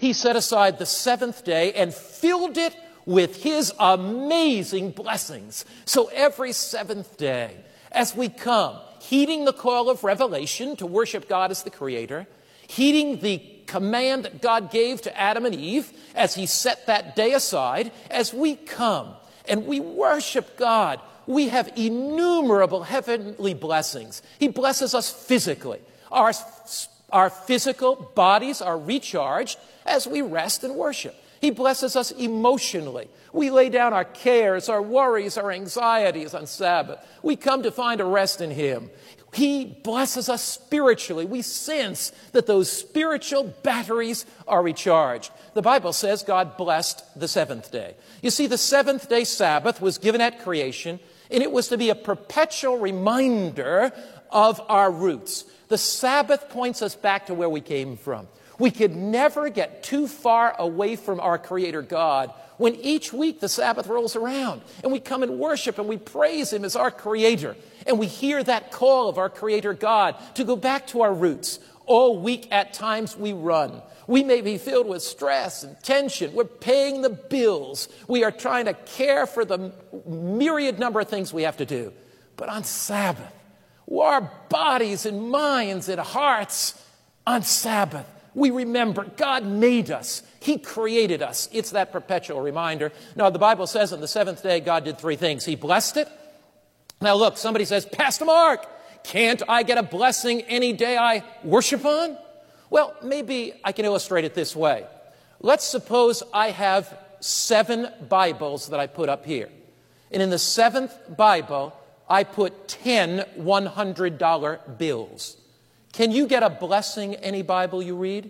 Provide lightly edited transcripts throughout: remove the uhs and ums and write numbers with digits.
He set aside the seventh day and filled it with his amazing blessings. So every seventh day, as we come, heeding the call of revelation to worship God as the Creator, heeding the command that God gave to Adam and Eve as he set that day aside, as we come and we worship God, we have innumerable heavenly blessings. He blesses us physically. Our physical bodies are recharged as we rest and worship. He blesses us emotionally. We lay down our cares, our worries, our anxieties on Sabbath. We come to find a rest in Him. He blesses us spiritually. We sense that those spiritual batteries are recharged. The Bible says God blessed the seventh day. You see, the seventh day Sabbath was given at creation, and it was to be a perpetual reminder of our roots. The Sabbath points us back to where we came from. We could never get too far away from our Creator God when each week the Sabbath rolls around and we come and worship and we praise Him as our Creator. And we hear that call of our Creator God to go back to our roots. All week at times we run. We may be filled with stress and tension. We're paying the bills. We are trying to care for the myriad number of things we have to do. But on Sabbath, our bodies and minds and hearts on Sabbath, we remember God made us. He created us. It's that perpetual reminder. Now, the Bible says on the seventh day, God did three things. He blessed it. Now, look, somebody says, Pastor Mark, can't I get a blessing any day I worship on? Well, maybe I can illustrate it this way. Let's suppose I have 7 Bibles that I put up here. And in the 7th Bible, I put 10 $100 bills. Can you get a blessing any Bible you read?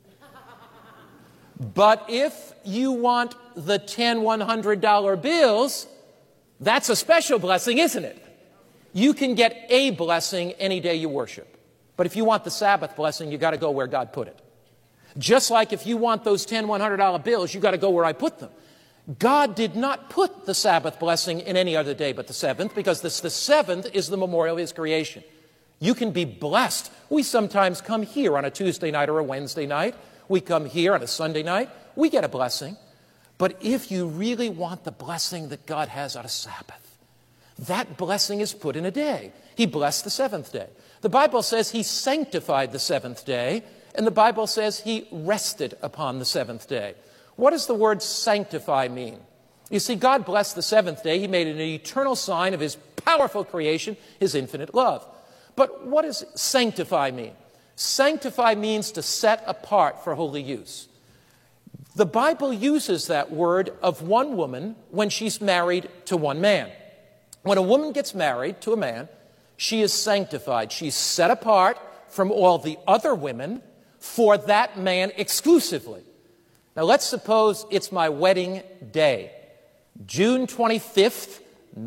But if you want the 10 $100 bills, that's a special blessing, isn't it? You can get a blessing any day you worship. But if you want the Sabbath blessing, you got to go where God put it. Just like if you want those 10 $100 bills, you got to go where I put them. God did not put the Sabbath blessing in any other day but the 7th, because the 7th is the memorial of His creation. You can be blessed. We sometimes come here on a Tuesday night or a Wednesday night. We come here on a Sunday night. We get a blessing. But if you really want the blessing that God has on a Sabbath, that blessing is put in a day. He blessed the 7th day. The Bible says He sanctified the 7th day, and the Bible says He rested upon the 7th day. What does the word sanctify mean? You see, God blessed the 7th day. He made it an eternal sign of His powerful creation, His infinite love. But what does sanctify mean? Sanctify means to set apart for holy use. The Bible uses that word of one woman when she's married to one man. When a woman gets married to a man, she is sanctified. She's set apart from all the other women for that man exclusively. Now let's suppose it's my wedding day, June 25th,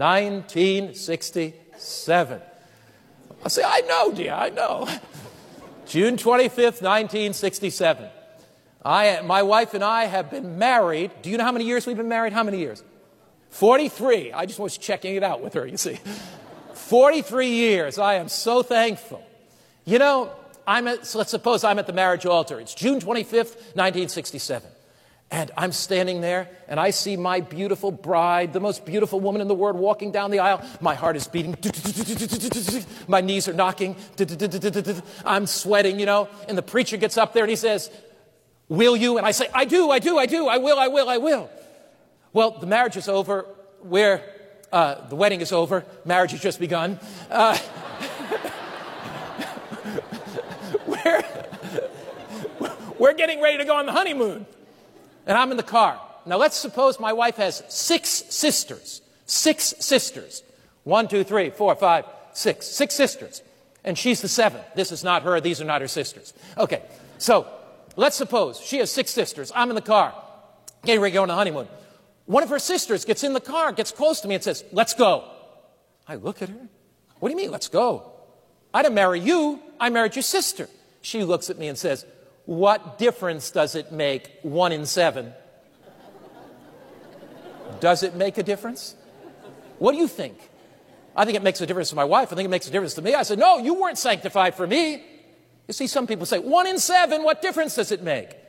1967. I say, I know, dear, I know. June 25th, 1967. My wife and I have been married. Do you know how many years we've been married? How many years? 43. I just was checking it out with her, you see. 43 years. I am so thankful. You know, so let's suppose I'm at the marriage altar. It's June 25th, 1967. And I'm standing there, and I see my beautiful bride, the most beautiful woman in the world, walking down the aisle. My heart is beating. My knees are knocking. I'm sweating, you know. And the preacher gets up there, and he says, will you? And I say, I do. I will. Well, the marriage is over. The wedding is over. Marriage has just begun. We're getting ready to go on the honeymoon. And I'm in the car. Now, let's suppose my wife has 6 sisters. 6 sisters. 1, 2, 3, 4, 5, 6. 6 sisters. And she's the 7th. This is not her. These are not her sisters. Okay. So, let's suppose she has 6 sisters. I'm in the car. Getting ready to go on the honeymoon. One of her sisters gets in the car, gets close to me and says, let's go. I look at her. What do you mean, let's go? I didn't marry you. I married your sister. She looks at me and says, what difference does it make 1 in 7? Does it make a difference? What do you think? I think it makes a difference to my wife. I think it makes a difference to me. I said, no, you weren't sanctified for me. You see, some people say, 1 in 7, what difference does it make?